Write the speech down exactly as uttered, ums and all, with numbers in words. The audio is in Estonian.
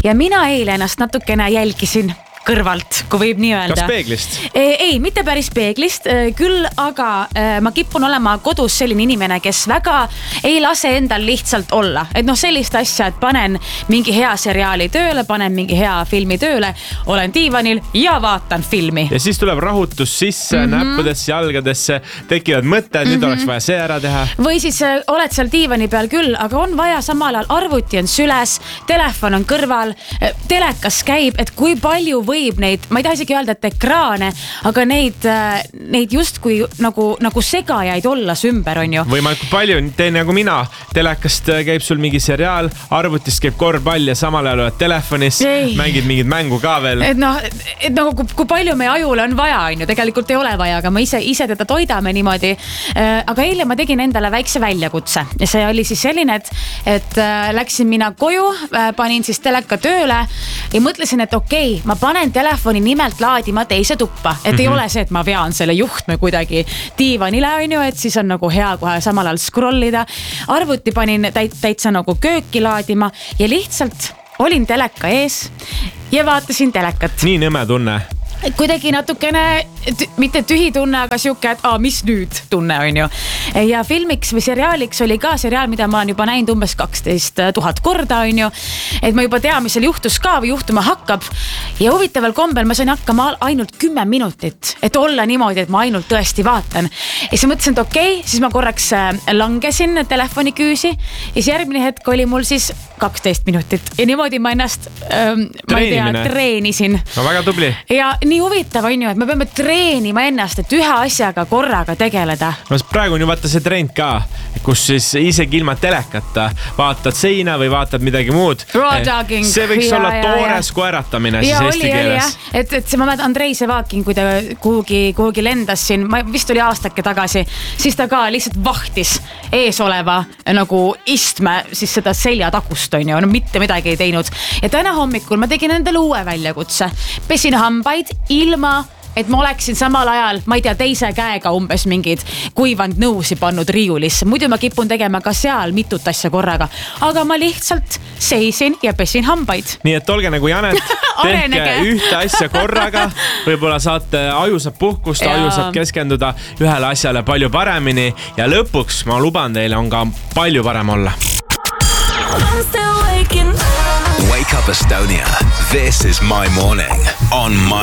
ja mina eile ennast natukene jälgisin kõrvalt, kui võib nii öelda. Kas peeglist? Ei, ei, mitte päris peeglist, küll aga ma kipun olema kodus selline inimene, kes väga ei lase endal lihtsalt olla. Et noh, sellist asja, et panen mingi hea seriaali tööle, panen mingi hea filmi tööle, olen diivanil ja vaatan filmi. Ja siis tuleb rahutus sisse, mm-hmm. näppudesse, jalgadesse, tekivad mõtted, nüüd mm-hmm. oleks vaja see ära teha. Või siis oled seal diivani peal küll, aga on vaja samal ajal, arvuti on süles, telefon on kõrval, telekas käib, et kui palju või võib neid, ma ei taha isegi öelda, et ekraane, aga neid, neid justkui nagu, nagu segajaid ollas ümber, on ju. Võimalikult palju, tee nagu mina. Telekast käib sul mingi seriaal, arvutist käib korvpall ja samal ajal oled telefonis, ei. Mängid mingid mängu ka veel. Et noh, et noh kui, kui palju meie ajule on vaja, on ju, tegelikult ei ole vaja, aga me ise, ise teda toidame niimoodi. Aga eile ma tegin endale väikse väljakutse ja see oli siis selline, et, et läksin mina koju, panin siis teleka tööle ja mõtlesin, et okei, okay, ma panen telefoni nimelt laadima teise tuppa, et mm-hmm. ei ole see, et ma vean selle juhtme kuidagi diivanile, on ju, et siis on nagu hea kohe samal ajal scrollida. Arvuti panin täit, täitsa nagu kööki laadima ja lihtsalt olin teleka ees ja vaatasin telekat. Nii nõme tunne. Kuidagi natukene, mitte tühi tunne, aga siuke, et aa, mis nüüd tunne on ju. Ja filmiks või seriaaliks oli ka seriaal, mida ma olen juba näinud umbes kaksteist tuhat korda on ju. Et ma juba tean, mis seal juhtus ka või juhtuma hakkab. Ja huvitaval kombel ma sain hakkama ainult kümme minutit, et olla niimoodi, et ma ainult tõesti vaatan. Ja siis mõtlesin, et okei, okay, siis ma korraks langesin telefoni küüsi ja siis järgmine hetk oli mul siis kaksteist minutit. Ja niimoodi ma ennast, ähm, ma ei tea, treenisin. No väga tubli. Ja nii huvitav on ju, et me peame treenima ennast, et ühe asjaga korraga tegeleda. No praegu on ju vaata see trend ka, kus siis isegi ilma telekata vaatad seina või vaatad midagi muud. Raw-dogging. See võiks ja, olla ja, toores ja. Koeratamine ja, siis eesti keeles. Et, et see ma mäletan Andrei Sevakin, kui ta kuhugi, kuhugi lendas siin, ma vist oli aastake tagasi, siis ta ka lihtsalt vahtis ees oleva nagu istme siis seda seljatakust on ju, no mitte midagi ei teinud. Ja täna hommikul ma tegin endale uue väljakutse. Pesin hambaid ilma, et ma oleksin samal ajal, ma ei tea, teise käega umbes mingid kuivand nõusi pannud riiulisse. Muidu ma kipun tegema ka seal mitut asja korraga. Aga ma lihtsalt seisin ja pesin hambaid. Nii et olge nagu Janet, tehke ühte asja korraga. Võib-olla saate, aju saab puhkust, ja. Aju saab keskenduda ühele asjale palju paremini. Ja lõpuks, ma luban teile, on ka palju parem olla. Wake up Estonia. This is My Morning on My